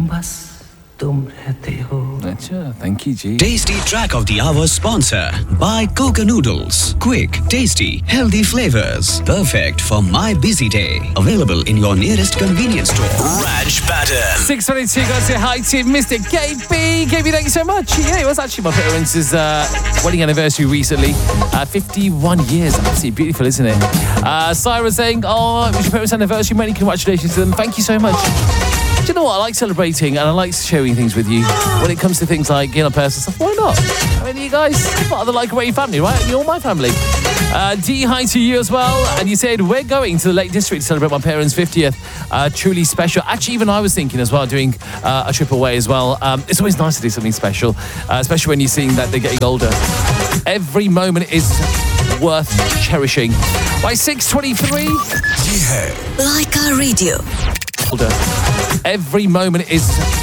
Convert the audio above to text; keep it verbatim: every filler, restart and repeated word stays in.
बस तुम रहते हो. Achha, thank you, G. Tasty Track of the Hour sponsor by Coca Noodles. Quick, tasty, healthy flavors. Perfect for my busy day. Available in your nearest convenience store. Raj Pattern. six twenty-two, got to say hi to Mister K B. K B, thank you so much. Yeah, it was actually my parents' uh, wedding anniversary recently. Uh, fifty-one years. Absolutely beautiful, isn't it? Uh, Syra saying, oh, it was your parents' anniversary. Many congratulations to them. Thank you so much. Do you know what? I like celebrating and I like sharing things with you. When it comes to things like, you know, personal stuff, why not? I mean, you guys are part of the Like a Ray family, right? You're my family. Uh, D, hi to you as well. And you said, we're going to the Lake District to celebrate my parents' fiftieth. Uh, truly special. Actually, even I was thinking as well, doing uh, a trip away as well. Um, it's always nice to do something special, uh, especially when you're seeing that they're getting older. Every moment is worth cherishing. By six twenty-three... Yeah. Like a radio. Older. Every moment is